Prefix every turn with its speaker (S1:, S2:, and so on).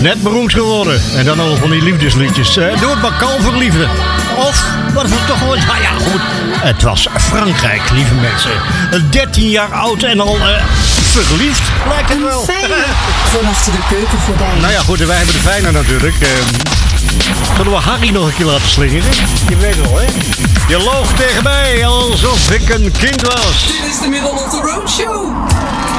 S1: Net beroemd geworden. En dan al van die liefdesliedjes. Doe het maar kalver liefde. Of, wat is het toch wel? Nou ja, goed. Het was Frankrijk, lieve mensen. 13 jaar oud en al verliefd, lijkt het wel.
S2: Van achter de keukengordijn.
S1: Nou ja, goed, wij hebben de fijne natuurlijk. Zullen we Harry nog een keer laten slingeren? Je weet wel, hè? Je loog tegen mij alsof ik een kind was.
S2: Dit is de Middle of the Road Show.